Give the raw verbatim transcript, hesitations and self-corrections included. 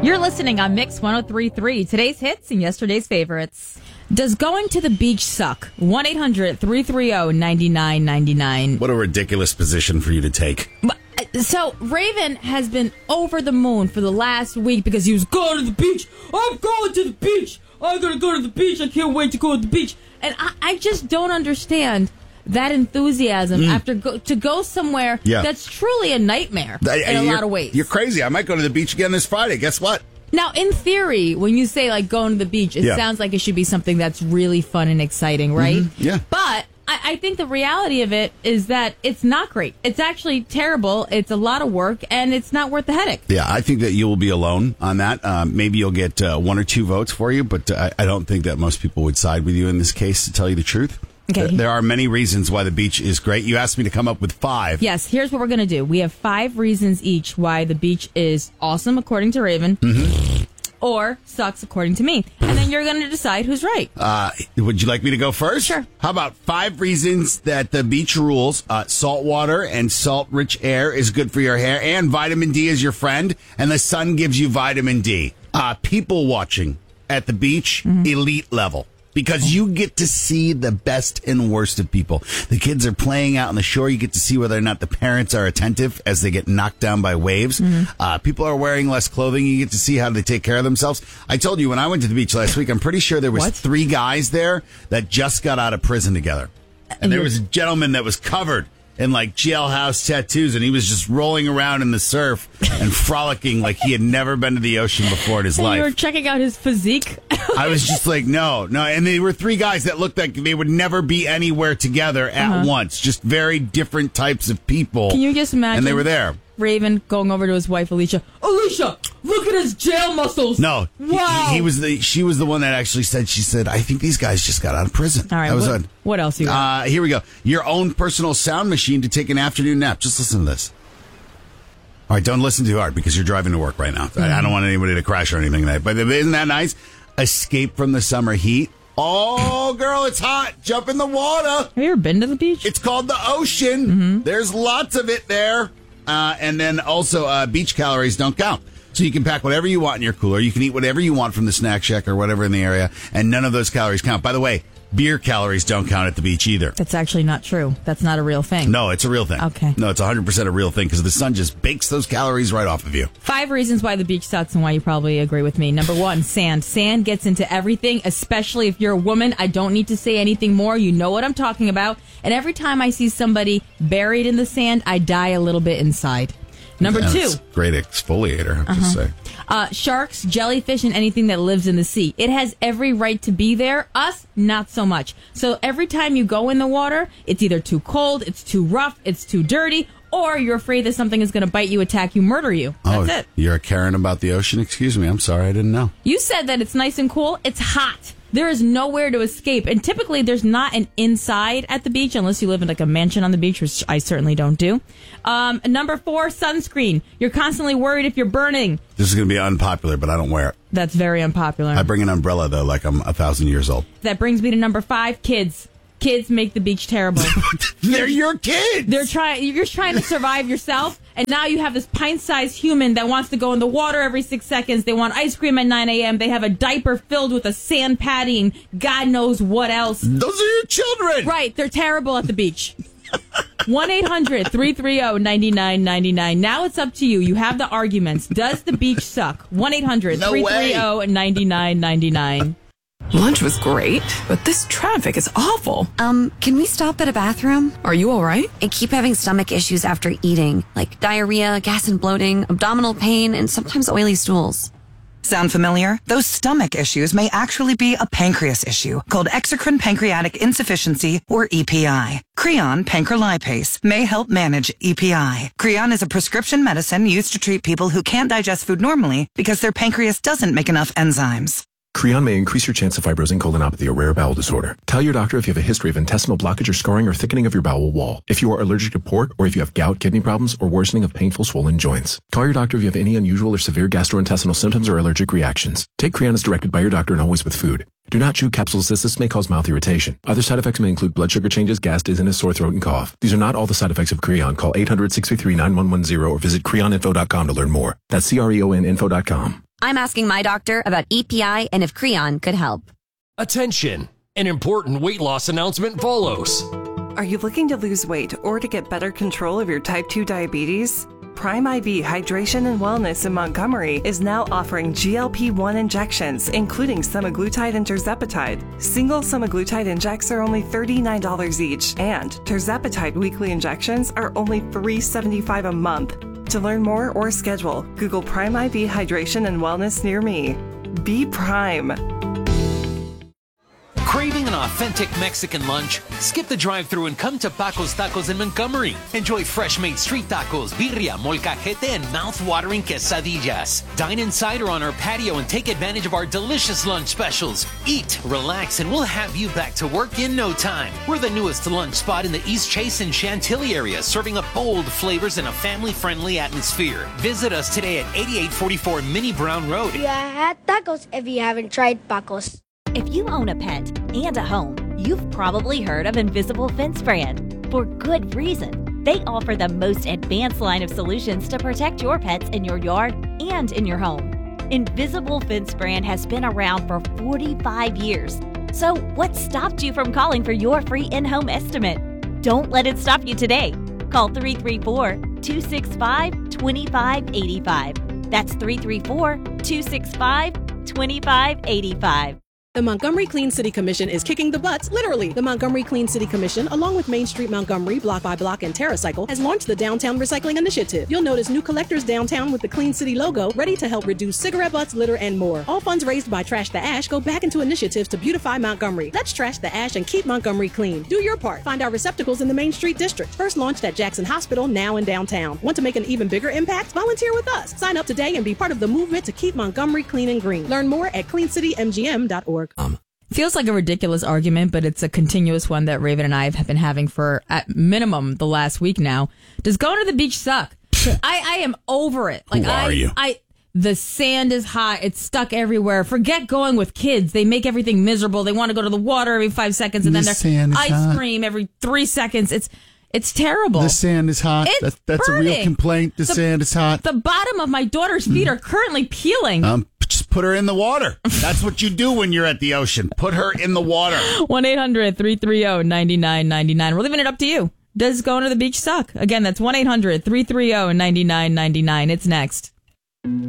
You're listening on Mix one oh three point three. Today's hits and yesterday's favorites. Does going to the beach suck? one eight hundred three three zero nine nine nine nine. What a ridiculous position for you to take. So, Raven has been over the moon for the last week because he was going to the beach. I'm going to the beach. I'm going to go to the beach. I can't wait to go to the beach. And I, I just don't understand that enthusiasm mm. after go, to go somewhere yeah. that's truly a nightmare that, in a lot of ways. You're crazy. I might go to the beach again this Friday. Guess what? Now, in theory, when you say, like, going to the beach, it yeah. sounds like it should be something that's really fun and exciting, right? Mm-hmm. Yeah. But I, I think the reality of it is that it's not great. It's actually terrible. It's a lot of work, and it's not worth the headache. Yeah, I think that you will be alone on that. Um, maybe you'll get uh, one or two votes for you, but uh, I don't think that most people would side with you in this case, to tell you the truth. Okay. There are many reasons why the beach is great. You asked me to come up with five. Yes, here's what we're going to do. We have five reasons each why the beach is awesome, according to Raven, mm-hmm. or sucks, according to me. And then you're going to decide who's right. Uh, would you like me to go first? Sure. How about five reasons that the beach rules? Uh, salt water and salt-rich air is good for your hair, and vitamin D is your friend, and the sun gives you vitamin D. Uh, people watching at the beach, mm-hmm. elite level. Because you get to see the best and worst of people. The kids are playing out on the shore. You get to see whether or not the parents are attentive as they get knocked down by waves. Mm-hmm. Uh, people are wearing less clothing. You get to see how they take care of themselves. I told you when I went to the beach last week, I'm pretty sure there was what? three guys there that just got out of prison together. And there was a gentleman that was covered in like jailhouse tattoos, and he was just rolling around in the surf and frolicking like he had never been to the ocean before in his and life. You were checking out his physique? I was just like, no, no. And they were three guys that looked like they would never be anywhere together at uh-huh. once. Just very different types of people. Can you just imagine? And they were there. Raven going over to his wife, Alicia. Alicia, look at his jail muscles. No. Wow. He, he was the, she was the one that actually said, she said, I think these guys just got out of prison. All right. That was what, what else you got? Uh, here we go. Your own personal sound machine to take an afternoon nap. Just listen to this. All right. Don't listen too hard because you're driving to work right now. Mm-hmm. I, I don't want anybody to crash or anything like that. But isn't that nice? Escape from the summer heat. Oh, girl, it's hot. Jump in the water. Have you ever been to the beach? It's called the ocean. Mm-hmm. There's lots of it there. Uh, and then also uh, beach calories don't count. So you can pack whatever you want in your cooler. You can eat whatever you want from the snack shack or whatever in the area. And none of those calories count. By the way, beer calories don't count at the beach either. That's actually not true. That's not a real thing. No, it's a real thing. Okay. No, it's one hundred percent a real thing because the sun just bakes those calories right off of you. Five reasons why the beach sucks and why you probably agree with me. Number one, sand. Sand gets into everything, especially if you're a woman. I don't need to say anything more. You know what I'm talking about. And every time I see somebody buried in the sand, I die a little bit inside. Number yeah, two. Great exfoliator, I have uh-huh. to say. Uh, sharks, jellyfish, and anything that lives in the sea. It has every right to be there. Us, not so much. So every time you go in the water, it's either too cold, it's too rough, it's too dirty, or you're afraid that something is going to bite you, attack you, murder you. That's oh, it. You're a Karen about the ocean? Excuse me. I'm sorry. I didn't know. You said that it's nice and cool. It's hot. There is nowhere to escape. And typically there's not an inside at the beach unless you live in like a mansion on the beach, which I certainly don't do. Um, number four, sunscreen. You're constantly worried if you're burning. This is going to be unpopular, but I don't wear it. That's very unpopular. I bring an umbrella, though, like I'm a thousand years old. That brings me to number five, kids. Kids make the beach terrible. They're your kids. They're trying. You're trying to survive yourself, and now you have this pint-sized human that wants to go in the water every six seconds. They want ice cream at nine a.m. They have a diaper filled with a sand patty and God knows what else. Those are your children. Right. They're terrible at the beach. one eight hundred three three zero nine nine nine nine. Now it's up to you. You have the arguments. Does the beach suck? one eight hundred three three zero nine nine nine nine. Lunch was great, but this traffic is awful. Um, can we stop at a bathroom? Are you all right? I keep having stomach issues after eating, like diarrhea, gas and bloating, abdominal pain, and sometimes oily stools. Sound familiar? Those stomach issues may actually be a pancreas issue called exocrine pancreatic insufficiency, or E P I. Creon pancrelipase may help manage E P I. Creon is a prescription medicine used to treat people who can't digest food normally because their pancreas doesn't make enough enzymes. Creon may increase your chance of fibrosing colonopathy, a rare bowel disorder. Tell your doctor if you have a history of intestinal blockage or scarring or thickening of your bowel wall. If you are allergic to pork, or if you have gout, kidney problems, or worsening of painful swollen joints. Call your doctor if you have any unusual or severe gastrointestinal symptoms or allergic reactions. Take Creon as directed by your doctor and always with food. Do not chew capsules as this may cause mouth irritation. Other side effects may include blood sugar changes, gas, dizziness, sore throat, and cough. These are not all the side effects of Creon. Call eight hundred six three three nine one one zero or visit creon info dot com to learn more. That's C R E O N info dot com. I'm asking my doctor about E P I and if Creon could help. Attention! An important weight loss announcement follows. Are you looking to lose weight or to get better control of your type two diabetes? Prime I V Hydration and Wellness in Montgomery is now offering G L P one injections, including semaglutide and tirzepatide. Single semaglutide injects are only thirty-nine dollars each, and tirzepatide weekly injections are only three dollars and seventy-five cents a month. To learn more or schedule, Google Prime I V Hydration and Wellness near me. Be Prime. Craving an authentic Mexican lunch? Skip the drive-thru and come to Paco's Tacos in Montgomery. Enjoy fresh-made street tacos, birria, molcajete, and mouth-watering quesadillas. Dine inside or on our patio and take advantage of our delicious lunch specials. Eat, relax, and we'll have you back to work in no time. We're the newest lunch spot in the East Chase and Chantilly area, serving up bold flavors in a family-friendly atmosphere. Visit us today at eighty-eight forty-four Minnie Brown Road. You had tacos if you haven't tried Paco's. If you own a pet and a home, you've probably heard of Invisible Fence Brand. For good reason. They offer the most advanced line of solutions to protect your pets in your yard and in your home. Invisible Fence Brand has been around for forty-five years. So what stopped you from calling for your free in-home estimate? Don't let it stop you today. Call three three four, two six five, two five eight five. That's three three four, two six five, two five eight five. The Montgomery Clean City Commission is kicking the butts, literally. The Montgomery Clean City Commission, along with Main Street Montgomery, Block by Block, and TerraCycle, has launched the Downtown Recycling Initiative. You'll notice new collectors downtown with the Clean City logo, ready to help reduce cigarette butts, litter, and more. All funds raised by Trash the Ash go back into initiatives to beautify Montgomery. Let's trash the ash and keep Montgomery clean. Do your part. Find our receptacles in the Main Street District. First launched at Jackson Hospital, now in downtown. Want to make an even bigger impact? Volunteer with us. Sign up today and be part of the movement to keep Montgomery clean and green. Learn more at clean city m g m dot org. Um. Feels like a ridiculous argument, but it's a continuous one that Raven and I have been having for, at minimum, the last week now. Does going to the beach suck? I, I am over it. Like, Who are I, you? I, the sand is hot. It's stuck everywhere. Forget going with kids. They make everything miserable. They want to go to the water every five seconds, and The then they're sand is ice hot. cream every three seconds. It's it's terrible. The sand is hot. It's That, that's burning. a real complaint. The, The- sand is hot. The bottom of my daughter's feet are currently peeling. Um, just put her in the water. That's what you do when you're at the ocean. Put her in the water. one eight hundred, three three zero, nine nine nine nine. We're leaving it up to you. Does going to the beach suck? Again, that's one eight hundred, three three zero, nine nine nine nine. It's next.